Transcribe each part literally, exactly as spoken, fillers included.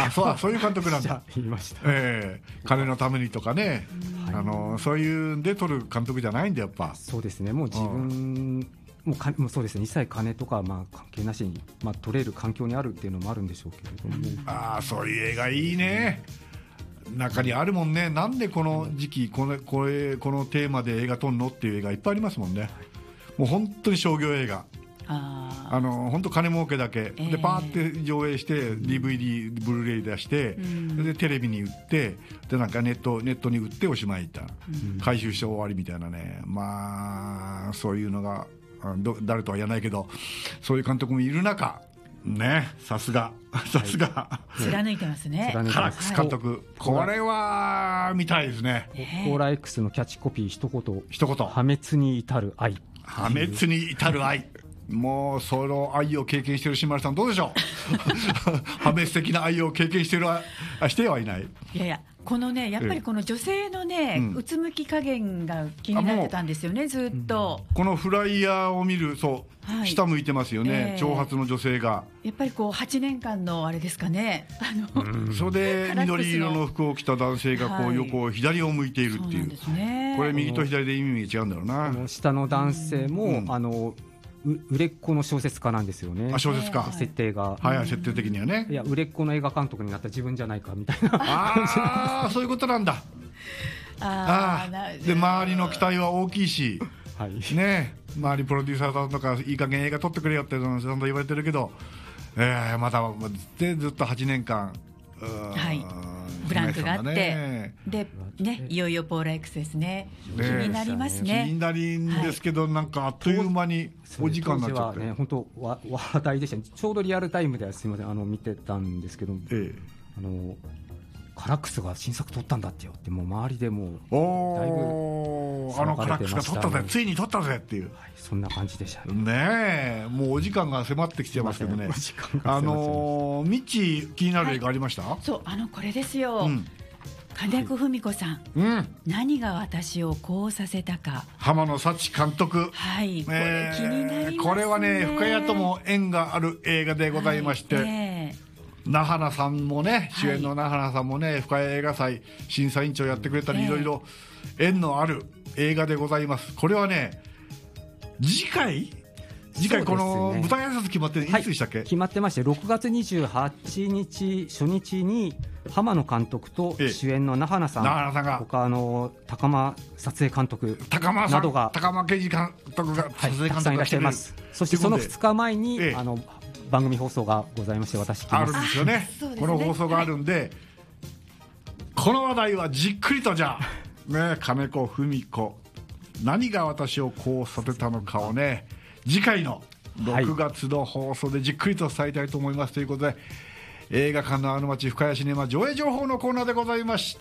あ、そう、そういう監督なんだ。 言いました、 えー、金のためにとかね、あのそういうんで取る監督じゃないんで、やっぱそうですね、もう自分もうかもうそうですね、一切金とかまあ関係なしに、まあ、取れる環境にあるっていうのもあるんでしょうけれども、 ああ、そういう映画いいね。中にあるもんね。なんでこの時期この、これこのテーマで映画撮んのっていう映画いっぱいありますもんね。もう本当に商業映画、ああの本当金儲けだけ、えー、でパーって上映して ディーブイディー、ブルーレイ出して、うん、でテレビに売ってでなんかネット、ネットに売っておしまいだ、うん、回収して終わりみたいなね。まあそういうのがど誰とは言わないけどそういう監督もいる中ね、さすがさすが貫いてますね。 カラックス監督、はい、これは見たいですね。 コーラ X のキャッチコピー一言、 一言、 破滅に至る愛、 破滅に至る愛もうその愛を経験している島田さんどうでしょう破滅的な愛を経験しているしてはいない。 いやいや、このね、やっぱりこの女性のね、うん、うつむき加減が気になってたんですよね、ずっと、 うん、このフライヤーを見る、そう、はい、下向いてますよね、えー、長髪の女性がやっぱりこうはちねんかんのあれですかね、あの、 うん、それで緑色の服を着た男性がこう横を左を向いているっていう、はい、ね、これ右と左で意味が違うんだろうな。 の下の男性も、うん、あの売れっ子の小説家なんですよね。 あ、小説家、 設定が、 はいはい、設定的にはね。 いや、売れっ子の映画監督になった自分じゃないかみたいなああそういうことなんだ。ああで周りの期待は大きいし、はい、ね、周りプロデューサーさんとかいい加減映画撮ってくれよってちゃんと言われてるけど、えー、またでずっとはちねんかん、 はい、ブランクがあって、ね、でね、いよいよポーラ X ですね、気になりますね。 気になりんですけど、はい、なんかあっという間にお時間になっちゃって、 ね、本当話題でしたね。ちょうどリアルタイムですみません、あの見てたんですけど、ええ、あのカラックスが新作撮ったんだってよって、もう周りでもうだいぶあのカラックスが撮ったぜ、ついに撮ったぜっていう、 はい、そんな感じでしたね。 ねえ、もうお時間が迫ってきてますけどね。あのミッチー気になる映画ありました？ はい、そう、あのこれですよ、うん、金子文子さん、 うん、 何が私をこうさせたか、 浜野幸監督、 はい、これ気になりますね。 これはね、深谷とも縁がある映画でございまして、はい、ね、那覇さんもね、主演の那覇さんもね、はい、深谷映画祭審査委員長やってくれたり、いろいろ縁のある映画でございます。これはね、次回次回この舞台挨拶決まっていつでしたっけ？はい、 決まってまして、ろくがつにじゅうはちにち初日に浜野監督と主演の那覇さん、 那覇さんが他の高間撮影監督高間などが、 高間刑事監督が、 はい、たくさんいらっしゃいます。そしてそのふつかまえに、ええ、あの番組放送がございまして、私あるんですよね。この放送があるんで、はい、この話題はじっくりとじゃあ、ね、金子文子何が私をこうさせたのかをね、次回のろくがつの放送でじっくりと伝えたいと思います、はい、ということで、映画館のあの街深谷シネマ上映情報のコーナーでございました。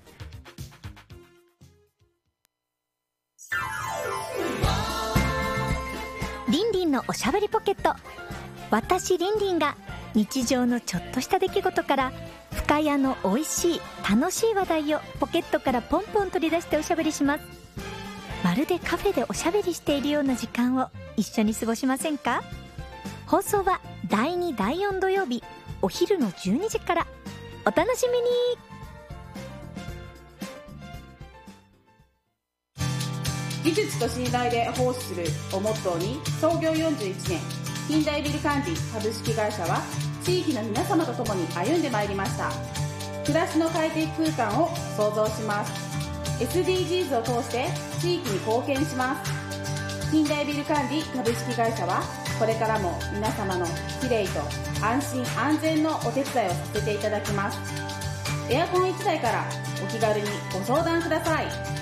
リンリンのおしゃべりポケット。私リンリンが日常のちょっとした出来事から深谷の美味しい楽しい話題をポケットからポンポン取り出しておしゃべりします。まるでカフェでおしゃべりしているような時間を一緒に過ごしませんか？放送はだいにだいよん土曜日お昼のじゅうにじから。お楽しみに。 技術と信頼で奉仕するをモットーに創業よんじゅういちねん、近代ビル管理株式会社は地域の皆様と共に歩んでまいりました。暮らしの快適空間を創造します。 エスディージーズ を通して地域に貢献します。近代ビル管理株式会社はこれからも皆様のきれいと安心安全のお手伝いをさせていただきます。エアコンいちだいからお気軽にご相談ください。